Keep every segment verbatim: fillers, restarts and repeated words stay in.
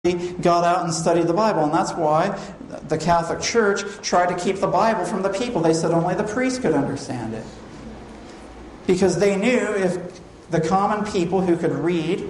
got out and studied the Bible. And that's why the Catholic Church tried to keep the Bible from the people. They said only the priests could understand it. Because they knew if the common people who could read,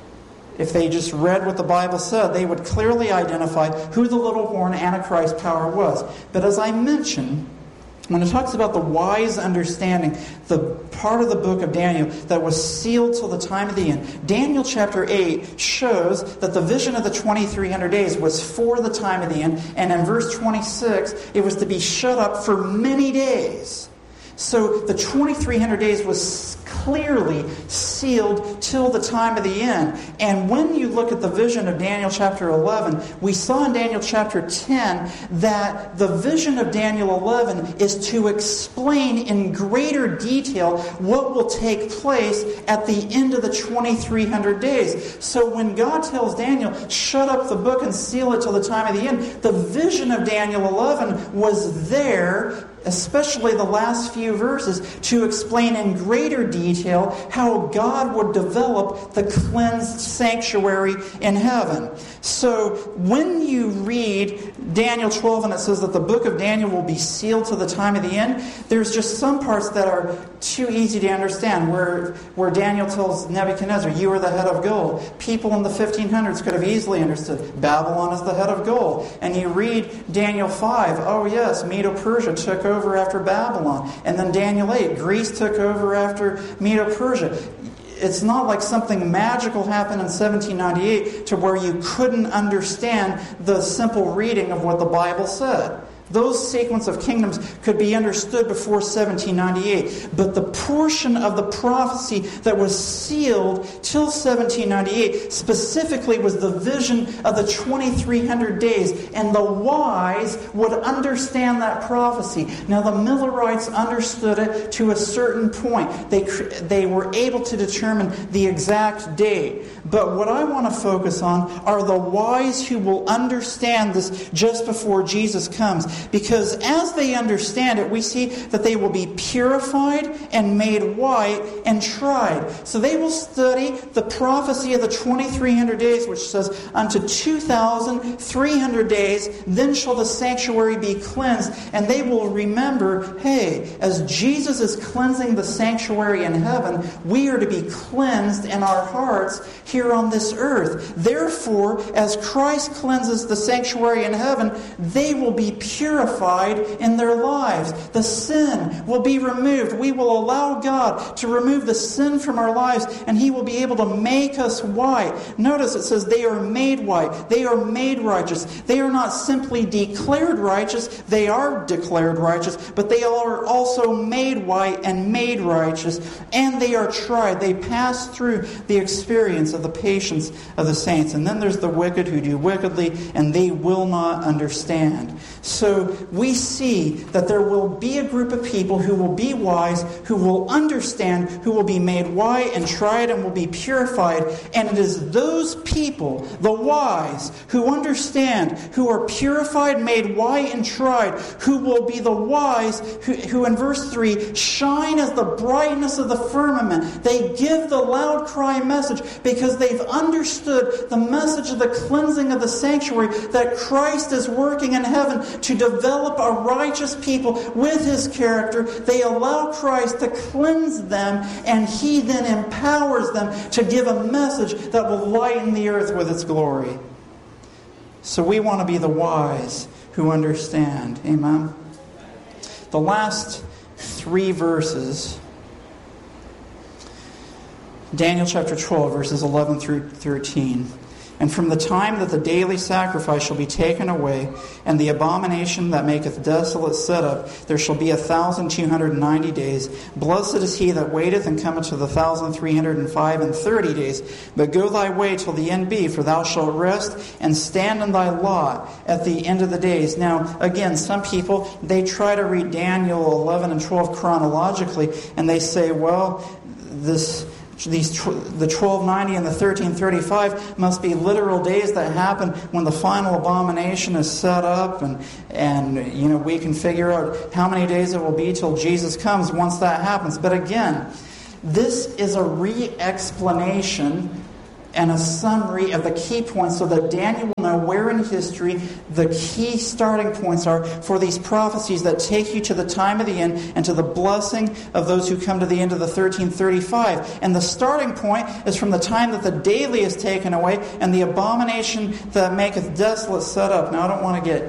if they just read what the Bible said, they would clearly identify who the little horn Antichrist power was. But as I mentioned, when it talks about the wise understanding, the part of the book of Daniel that was sealed till the time of the end, Daniel chapter eight shows that the vision of the twenty-three hundred days was for the time of the end. And in verse twenty-six, it was to be shut up for many days. So the twenty-three hundred days was clearly sealed till the time of the end. And when you look at the vision of Daniel chapter eleven, we saw in Daniel chapter ten that the vision of Daniel eleven is to explain in greater detail what will take place at the end of the twenty-three hundred days. So when God tells Daniel, shut up the book and seal it till the time of the end, the vision of Daniel eleven was there, especially the last few verses, to explain in greater detail how God would develop the cleansed sanctuary in heaven. So when you read Daniel twelve and it says that the book of Daniel will be sealed to the time of the end, there's just some parts that are too easy to understand, where, where Daniel tells Nebuchadnezzar, you are the head of gold. People in the fifteen hundreds could have easily understood, Babylon is the head of gold. And you read Daniel five, oh yes, Medo-Persia took over after Babylon. And then Daniel eight, Greece took over after Medo-Persia. It's not like something magical happened in seventeen ninety-eight to where you couldn't understand the simple reading of what the Bible said. Those sequence of kingdoms could be understood before seventeen ninety-eight. But the portion of the prophecy that was sealed till seventeen ninety-eight specifically was the vision of the twenty-three hundred days. And the wise would understand that prophecy. Now the Millerites understood it to a certain point. They, they were able to determine the exact date. But what I want to focus on are the wise who will understand this just before Jesus comes. Because as they understand it, we see that they will be purified and made white and tried. So they will study the prophecy of the twenty-three hundred days, which says, unto two thousand three hundred days, then shall the sanctuary be cleansed. And they will remember, hey, as Jesus is cleansing the sanctuary in heaven, we are to be cleansed in our hearts here on this earth. Therefore, as Christ cleanses the sanctuary in heaven, they will be purified in their lives. The sin will be removed. We will allow God to remove the sin from our lives, and He will be able to make us white. Notice it says they are made white. They are made righteous. They are not simply declared righteous. They are declared righteous, but they are also made white and made righteous, and they are tried. They pass through the experience of the patience of the saints. And then there's the wicked who do wickedly, and they will not understand. So we see that there will be a group of people who will be wise, who will understand, who will be made white and tried and will be purified. And it is those people, the wise, who understand, who are purified, made white and tried, who will be the wise, who, who in verse three, shine as the brightness of the firmament. They give the loud cry message because they've understood the message of the cleansing of the sanctuary, that Christ is working in heaven to develop a righteous people with His character. They allow Christ to cleanse them, and He then empowers them to give a message that will lighten the earth with its glory. So we want to be the wise who understand. Amen. The last three verses, Daniel chapter twelve, verses eleven through thirteen. And from the time that the daily sacrifice shall be taken away, and the abomination that maketh desolate set up, there shall be a thousand two hundred and ninety days. Blessed is he that waiteth and cometh to the thousand three hundred and five and thirty days. But go thy way till the end be, for thou shalt rest and stand in thy lot at the end of the days. Now, again, some people, they try to read Daniel eleven and twelve chronologically, and they say, well, this... These the twelve ninety and the thirteen thirty-five must be literal days that happen when the final abomination is set up, and and you know we can figure out how many days it will be till Jesus comes once that happens. But again, this is a re-explanation and a summary of the key points so that Daniel will know where in history the key starting points are for these prophecies that take you to the time of the end and to the blessing of those who come to the end of the thirteen thirty-five. And the starting point is from the time that the daily is taken away and the abomination that maketh desolate set up. Now, I don't want to get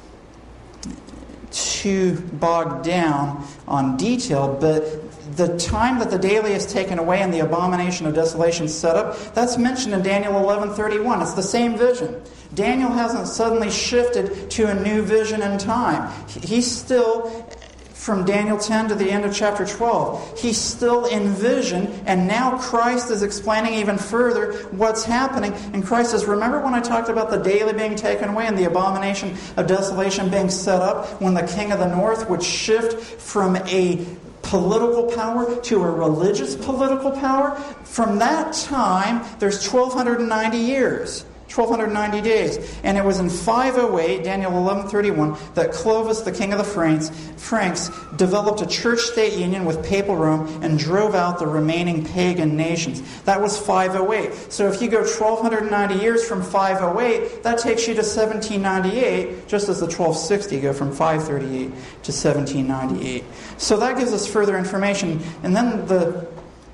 too bogged down on detail, but the time that the daily is taken away and the abomination of desolation set up, that's mentioned in Daniel eleven thirty-one. It's the same vision. Daniel hasn't suddenly shifted to a new vision in time. He's still, from Daniel ten to the end of chapter twelve, he's still in vision, and now Christ is explaining even further what's happening. And Christ says, remember when I talked about the daily being taken away and the abomination of desolation being set up, when the king of the north would shift from a political power to a religious political power? From that time, there's twelve ninety years. twelve ninety days. And it was in five oh eight, Daniel eleven thirty-one, that Clovis, the king of the Franks, Franks developed a church-state union with papal Rome and drove out the remaining pagan nations. That was five oh eight. So if you go twelve ninety years from five oh eight, that takes you to seventeen ninety-eight, just as the twelve sixty go from five thirty-eight to seventeen ninety-eight. So that gives us further information. And then the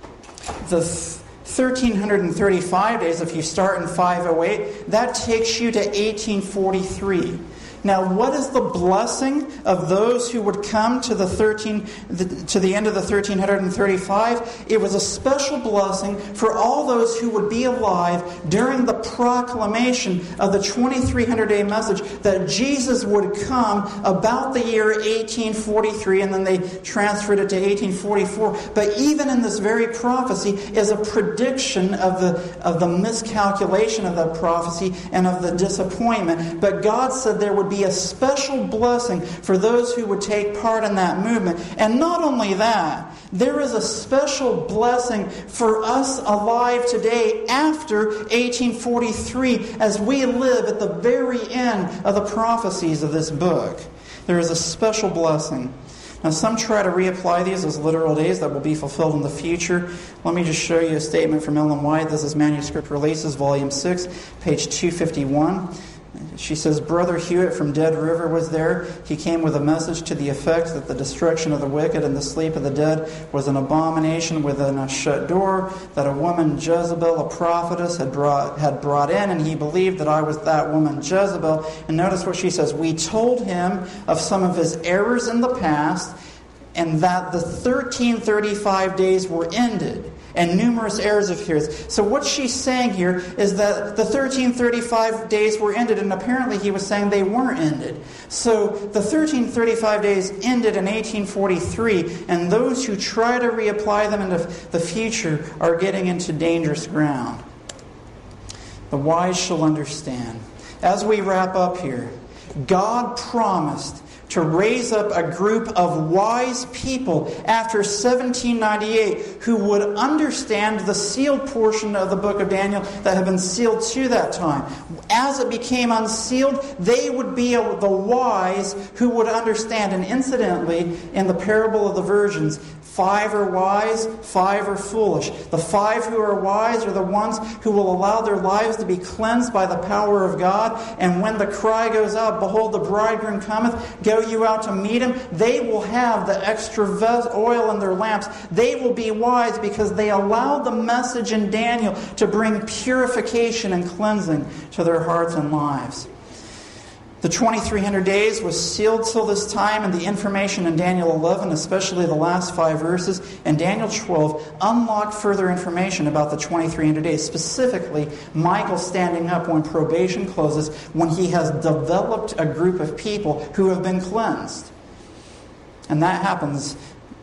the thirteen thirty-five days, if you start in five oh eight, that takes you to eighteen forty-three. Now, what is the blessing of those who would come to the thirteen the, to the end of the thirteen thirty-five? It was a special blessing for all those who would be alive during the proclamation of the twenty-three hundred day message that Jesus would come about the year eighteen forty-three, and then they transferred it to eighteen forty-four. But even in this very prophecy is a prediction of the of the miscalculation of that prophecy and of the disappointment. But God said there would be a special blessing for those who would take part in that movement. And not only that, there is a special blessing for us alive today after eighteen forty-three as we live at the very end of the prophecies of this book. There is a special blessing. Now, some try to reapply these as literal days that will be fulfilled in the future. Let me just show you a statement from Ellen White. This is Manuscript Releases, Volume six, page two fifty-one. She says, Brother Hewitt from Dead River was there. He came with a message to the effect that the destruction of the wicked and the sleep of the dead was an abomination within a shut door, that a woman Jezebel, a prophetess, had brought, had brought in, and he believed that I was that woman Jezebel. And notice what she says. We told him of some of his errors in the past, and that the thirteen thirty-five days were ended, and numerous errors of his. So what she's saying here is that the thirteen thirty-five days were ended, and apparently he was saying they weren't ended. So the thirteen thirty-five days ended in eighteen forty-three, and those who try to reapply them into the future are getting into dangerous ground. The wise shall understand. As we wrap up here, God promised to raise up a group of wise people after seventeen ninety-eight who would understand the sealed portion of the book of Daniel that had been sealed to that time. As it became unsealed, they would be the wise who would understand. And incidentally, in the parable of the virgins, five are wise, five are foolish. The five who are wise are the ones who will allow their lives to be cleansed by the power of God. And when the cry goes out, behold, the bridegroom cometh, go you out to meet him, they will have the extra oil in their lamps. They will be wise because they allowed the message in Daniel to bring purification and cleansing to their hearts and lives. The twenty-three hundred days was sealed till this time, and the information in Daniel eleven, especially the last five verses, and Daniel twelve, unlocked further information about the twenty-three hundred days. Specifically, Michael standing up when probation closes, when he has developed a group of people who have been cleansed. And that happens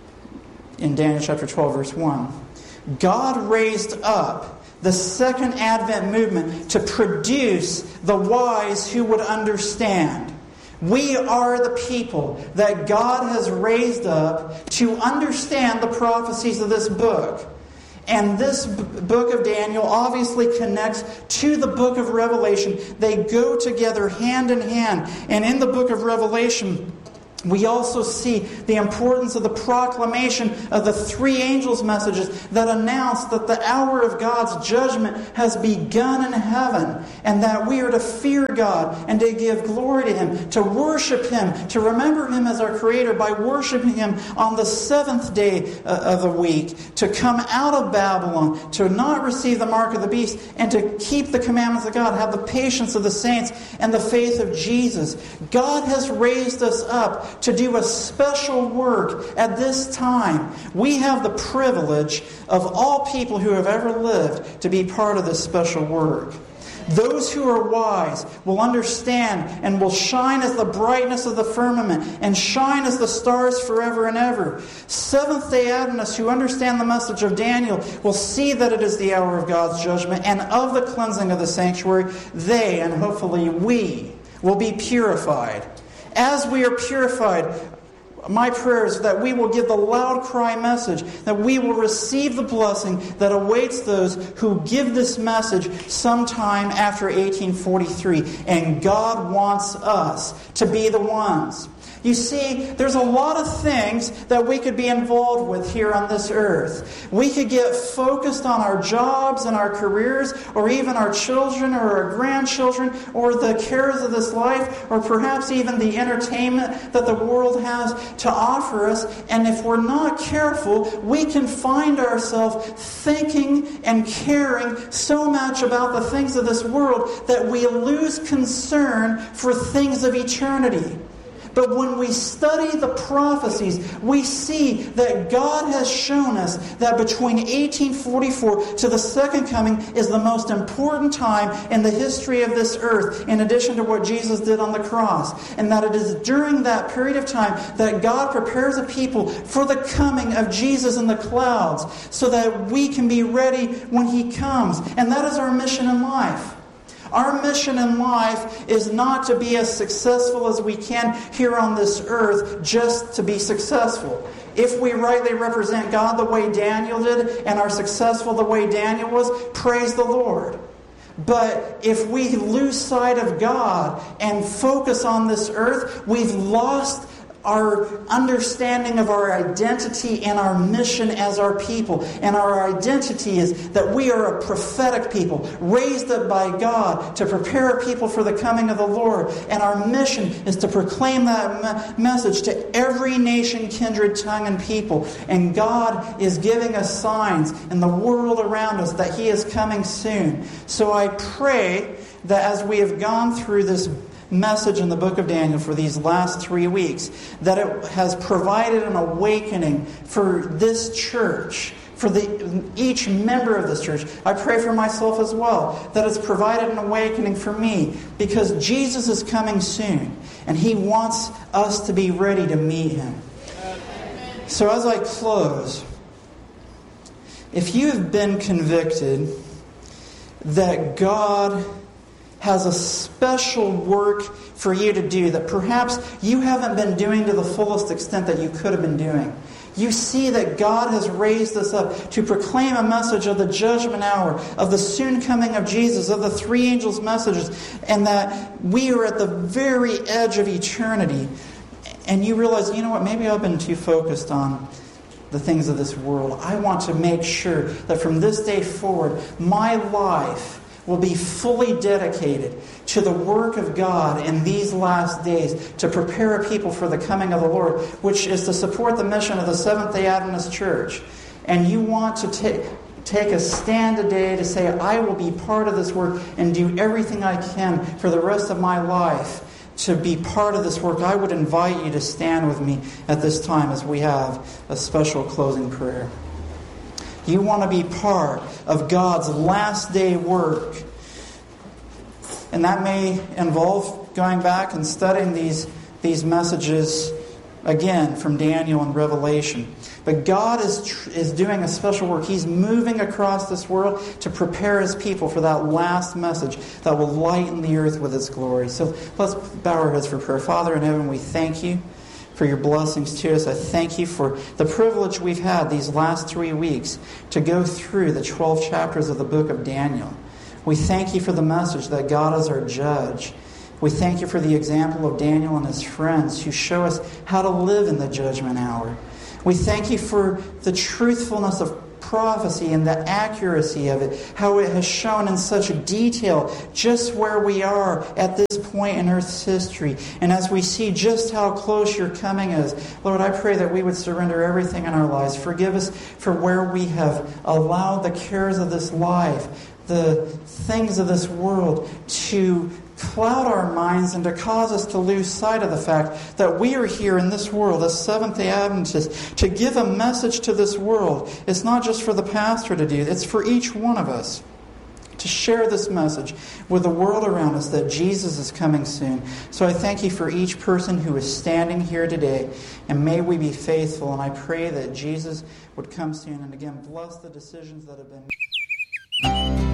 in Daniel chapter twelve, verse one. God raised up the second Advent movement to produce the wise who would understand. We are the people that God has raised up to understand the prophecies of this book. And this b- book of Daniel obviously connects to the book of Revelation. They go together hand in hand. And in the book of Revelation, We also see the importance of the proclamation of the three angels' messages that announce that the hour of God's judgment has begun in heaven, and that we are to fear God and to give glory to Him, to worship Him, to remember Him as our Creator by worshiping Him on the seventh day of the week, to come out of Babylon, to not receive the mark of the beast, and to keep the commandments of God, have the patience of the saints and the faith of Jesus. God has raised us up to do a special work at this time. We have the privilege of all people who have ever lived to be part of this special work. Those who are wise will understand and will shine as the brightness of the firmament and shine as the stars forever and ever. Seventh-day Adventists who understand the message of Daniel will see that it is the hour of God's judgment and of the cleansing of the sanctuary. They, and hopefully we, will be purified. As we are purified, my prayer is that we will give the loud cry message, that we will receive the blessing that awaits those who give this message sometime after eighteen forty-three. And God wants us to be the ones. You see, there's a lot of things that we could be involved with here on this earth. We could get focused on our jobs and our careers, or even our children or our grandchildren, or the cares of this life, or perhaps even the entertainment that the world has to offer us. And if we're not careful, we can find ourselves thinking and caring so much about the things of this world that we lose concern for things of eternity. But when we study the prophecies, we see that God has shown us that between eighteen forty-four to the second coming is the most important time in the history of this earth, in addition to what Jesus did on the cross. And that it is during that period of time that God prepares a people for the coming of Jesus in the clouds, so that we can be ready when He comes. And that is our mission in life. Our mission in life is not to be as successful as we can here on this earth just to be successful. If we rightly represent God the way Daniel did and are successful the way Daniel was, praise the Lord. But if we lose sight of God and focus on this earth, we've lost our understanding of our identity and our mission as our people. And our identity is that we are a prophetic people, raised up by God to prepare a people for the coming of the Lord. And our mission is to proclaim that me- message to every nation, kindred, tongue, and people. And God is giving us signs in the world around us that He is coming soon. So I pray that as we have gone through this message in the book of Daniel for these last three weeks, that it has provided an awakening for this church, for the each member of this church. I pray for myself as well, that it's provided an awakening for me, because Jesus is coming soon, and He wants us to be ready to meet Him. So as I close, if you have been convicted that God has a special work for you to do that perhaps you haven't been doing to the fullest extent that you could have been doing. You see that God has raised us up to proclaim a message of the judgment hour, of the soon coming of Jesus, of the three angels' messages, and that we are at the very edge of eternity. And you realize, you know what, maybe I've been too focused on the things of this world. I want to make sure that from this day forward, my life will be fully dedicated to the work of God in these last days to prepare a people for the coming of the Lord, which is to support the mission of the Seventh-day Adventist Church. And you want to take take a stand today to say, I will be part of this work and do everything I can for the rest of my life to be part of this work. I would invite you to stand with me at this time as we have a special closing prayer. You want to be part of God's last day work. And that may involve going back and studying these, these messages again from Daniel and Revelation. But God is, tr- is doing a special work. He's moving across this world to prepare His people for that last message that will lighten the earth with His glory. So let's bow our heads for prayer. Father in heaven, we thank You for Your blessings to us. I thank You for the privilege we've had these last three weeks to go through the twelve chapters of the book of Daniel. We thank You for the message that God is our judge, We thank you for the example of Daniel and his friends who show us how to live in the judgment hour. We thank you for the truthfulness of prophecy and the accuracy of it, how it has shown in such detail just where we are at this point in Earth's history. And as we see just how close your coming is, Lord, I pray that we would surrender everything in our lives. Forgive us for where we have allowed the cares of this life, the things of this world to cloud our minds and to cause us to lose sight of the fact that we are here in this world as Seventh-day Adventists to give a message to this world. It's not just for the pastor to do, it's for each one of us to share this message with the world around us that Jesus is coming soon. So I thank you for each person who is standing here today, and may we be faithful, and I pray that Jesus would come soon. And again, bless the decisions that have been made.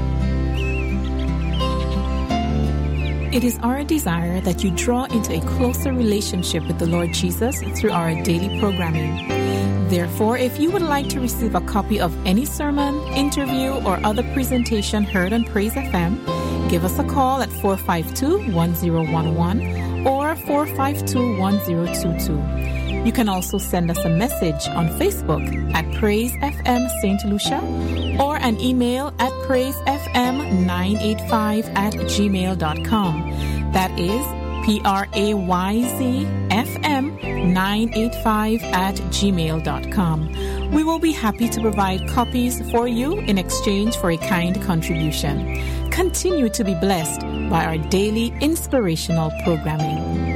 It is our desire that you draw into a closer relationship with the Lord Jesus through our daily programming. Therefore, if you would like to receive a copy of any sermon, interview, or other presentation heard on Praise F M, give us a call at four five two, one zero one one or four five two, one zero two two. You can also send us a message on Facebook at Praise F M Saint Lucia or an email at praise f m nine eight five at gmail dot com. That is P R A Y Z F M nine eight five at gmail dot com. We will be happy to provide copies for you in exchange for a kind contribution. Continue to be blessed by our daily inspirational programming.